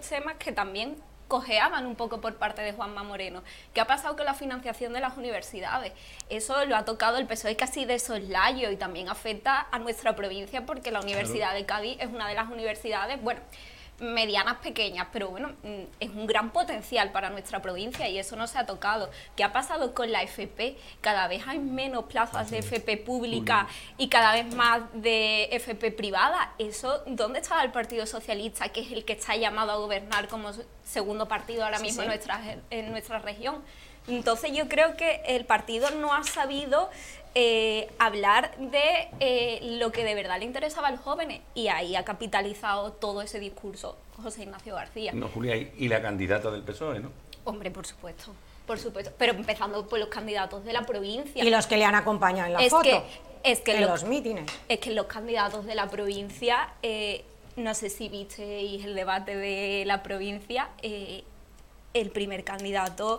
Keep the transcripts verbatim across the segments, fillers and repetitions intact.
temas que también cojeaban un poco por parte de Juanma Moreno. ¿Qué ha pasado con la financiación de las universidades? Eso lo ha tocado el P S O E casi de soslayo y también afecta a nuestra provincia porque la Universidad claro. de Cádiz es una de las universidades, bueno, medianas pequeñas, pero bueno, es un gran potencial para nuestra provincia y eso no se ha tocado. ¿Qué ha pasado con la F P? Cada vez hay menos plazas de F P pública y cada vez más de F P privada. Eso, ¿dónde está el Partido Socialista, que es el que está llamado a gobernar como segundo partido ahora mismo sí, sí. En, nuestra, en nuestra región? Entonces yo creo que el partido no ha sabido eh, hablar de eh, lo que de verdad le interesaba a los jóvenes y ahí ha capitalizado todo ese discurso José Ignacio García. No, Julia, y la candidata del P S O E, ¿no? Hombre, por supuesto, por supuesto, pero empezando por los candidatos de la provincia. Y los que le han acompañado en la es foto, que, es que en los, los mítines. Es que los candidatos de la provincia, eh, no sé si visteis el debate de la provincia, eh, el primer candidato...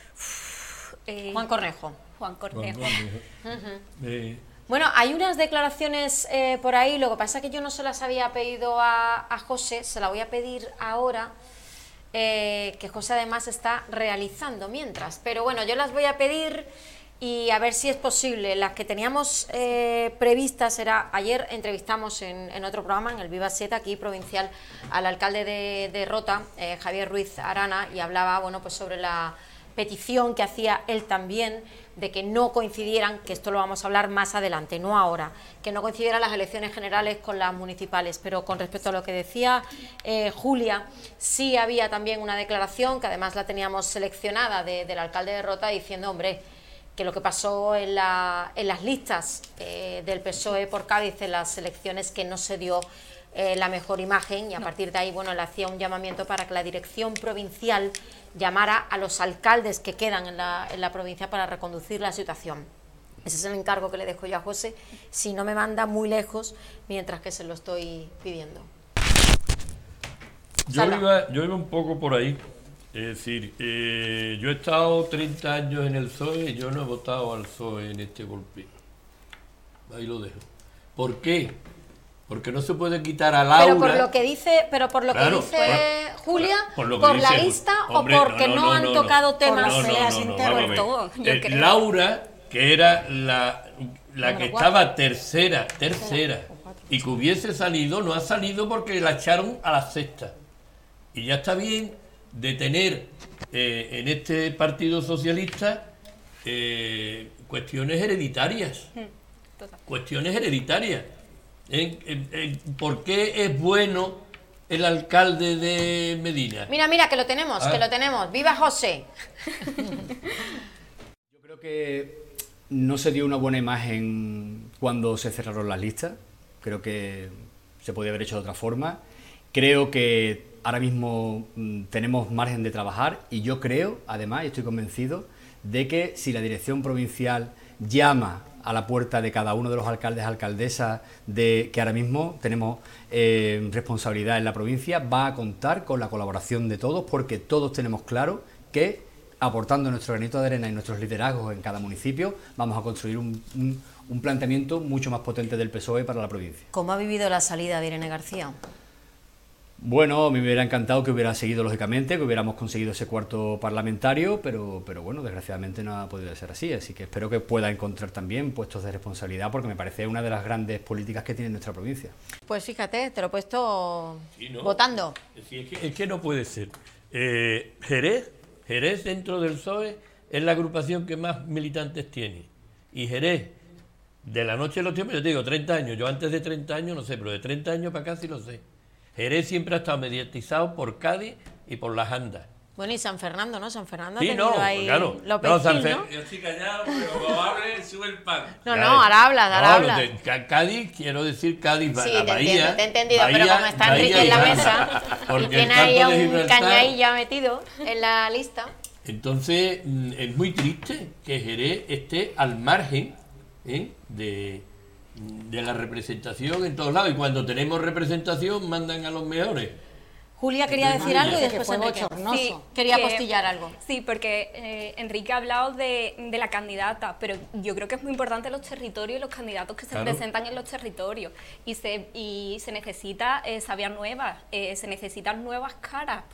Eh, Juan Cornejo. Juan Cornejo. Juan Cornejo. Uh-huh. eh. Bueno, hay unas declaraciones eh, por ahí, lo que pasa es que yo no se las había pedido a, a José, se la voy a pedir ahora, eh, que José además está realizando mientras, pero bueno, yo las voy a pedir y a ver si es posible. Las que teníamos eh, previstas era, ayer entrevistamos en, en otro programa, en el Viva Siete, aquí provincial, al alcalde de, de Rota, eh, Javier Ruiz Arana, y hablaba, bueno, pues sobre la petición que hacía él también de que no coincidieran, que esto lo vamos a hablar más adelante, no ahora, que no coincidieran las elecciones generales con las municipales. Pero con respecto a lo que decía eh, Julia, sí había también una declaración, que además la teníamos seleccionada, de, del alcalde de Rota, diciendo, hombre, que lo que pasó en, la, en las listas eh, del P S O E por Cádiz en las elecciones, que no se dio eh, la mejor imagen, y a partir de ahí, bueno, le hacía un llamamiento para que la dirección provincial llamara a los alcaldes que quedan en la, en la provincia para reconducir la situación. Ese es el encargo que le dejo yo a José, si no me manda muy lejos, mientras que se lo estoy pidiendo. Yo iba, yo iba un poco por ahí, es decir, eh, yo he estado treinta años en el P S O E y yo no he votado al P S O E en este golpe. Ahí lo dejo. ¿Por qué? Porque no se puede quitar a Laura. Pero por lo que dice, pero por lo claro, que dice por, Julia, por, por, por que la dice, lista hombre, o porque no, no, no, no han no, tocado no, temas no, no, feas no, no, internos. no, todo, yo eh, creo. Laura, que era la, la Número que cuatro. estaba tercera, tercera, y que hubiese salido, no ha salido porque la echaron a la sexta. Y ya está bien de tener eh, en este Partido Socialista eh, cuestiones hereditarias. Total. Cuestiones hereditarias. En, en, en, ¿Por qué es bueno el alcalde de Medina? Mira, mira, que lo tenemos, Ah. que lo tenemos. ¡Viva José! Yo creo que no se dio una buena imagen cuando se cerraron las listas. Creo que se podía haber hecho de otra forma. Creo que ahora mismo mm, tenemos margen de trabajar, y yo creo, además, y estoy convencido, de que si la dirección provincial llama a la puerta de cada uno de los alcaldes, alcaldesas, de que ahora mismo tenemos eh, responsabilidad en la provincia, va a contar con la colaboración de todos, porque todos tenemos claro que, aportando nuestro granito de arena y nuestros liderazgos en cada municipio, vamos a construir un, un, un planteamiento mucho más potente del P S O E para la provincia. ¿Cómo ha vivido la salida de Irene García? Bueno, a mí me hubiera encantado que hubiera seguido, lógicamente, que hubiéramos conseguido ese cuarto parlamentario, pero, pero bueno, desgraciadamente no ha podido ser así, así que espero que pueda encontrar también puestos de responsabilidad, porque me parece una de las grandes políticas que tiene nuestra provincia. Pues fíjate, te lo he puesto Sí, ¿no? votando. Sí, es, que, es que no puede ser. Eh, Jerez, Jerez dentro del P S O E es la agrupación que más militantes tiene. Y Jerez, de la noche a los tiempos, yo te digo, treinta años, yo antes de treinta años no sé, pero de treinta años para acá sí lo sé. Jerez siempre ha estado mediatizado por Cádiz y por las andas. Bueno, y San Fernando, ¿no? San Fernando Sí, ha tenido no, ahí claro. los No, San vecinos, Fer- ¿no? Yo estoy callado, pero como hable, sube el pan. No, Cádiz. no, ahora hablas, ahora No, hablas. de- Ca- Cádiz, quiero decir Cádiz, Sí, la te bahía. entiendo, te he entendido, bahía, pero como está Enrique bahía en la y mesa Anda. y Porque el tiene ahí a campo de un Gibraltar- cañaí ya metido en la lista. Entonces, mm, es muy triste que Jerez esté al margen ¿eh? de, de la representación en todos lados. Y cuando tenemos representación, mandan a los mejores. Julia quería decir algo y que después fue Enrique. bochornoso. Sí, quería que- postillar algo. Sí, porque eh, Enrique ha hablado de, de la candidata, pero yo creo que es muy importante los territorios y los candidatos que se Claro. presentan en los territorios. Y se, y se necesita eh, sabias nuevas, eh, se necesitan nuevas caras,